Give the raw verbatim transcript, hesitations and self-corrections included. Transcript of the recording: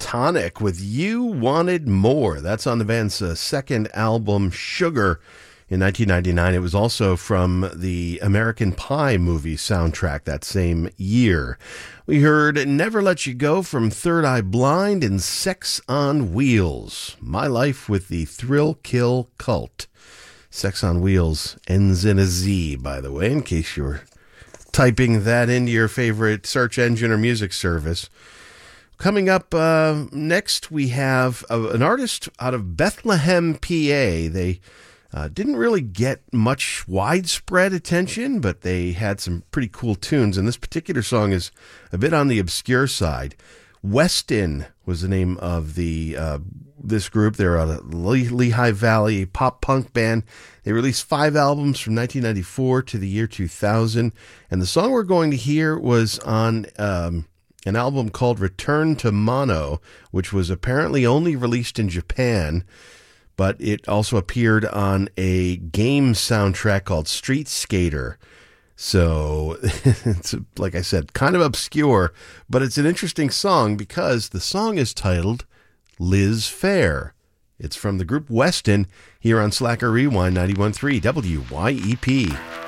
Pentatonix with You Wanted More. That's on the band's uh, second album, Sugar, in nineteen ninety-nine. It was also from the American Pie movie soundtrack that same year. We heard Never Let You Go from Third Eye Blind and Sex on Wheels, My Life with the Thrill Kill Cult. Sex on Wheels ends in a Z, by the way, in case you're typing that into your favorite search engine or music service. Coming up uh, next, we have uh, an artist out of Bethlehem, P A. They uh, didn't really get much widespread attention, but they had some pretty cool tunes, and this particular song is a bit on the obscure side. Weston was the name of the uh, this group. They're a Lehigh Valley pop-punk band. They released five albums from nineteen ninety-four to the year two thousand, and the song we're going to hear was on um, an album called Return to Mono, which was apparently only released in Japan, but it also appeared on a game soundtrack called Street Skater. So it's, like I said, kind of obscure, but it's an interesting song because the song is titled Liz Phair. It's from the group Weston here on Slacker Rewind ninety-one point three W Y E P.